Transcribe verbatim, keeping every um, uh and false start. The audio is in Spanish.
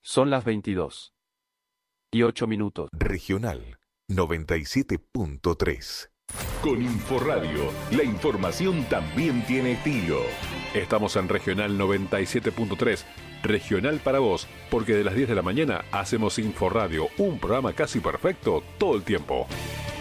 Son las veintidós y ocho minutos. Regional noventa y siete punto tres. Con Inforradio, la información también tiene estilo. Estamos en Regional noventa y siete punto tres, Regional para vos, porque de las diez de la mañana hacemos Inforradio, un programa casi perfecto todo el tiempo.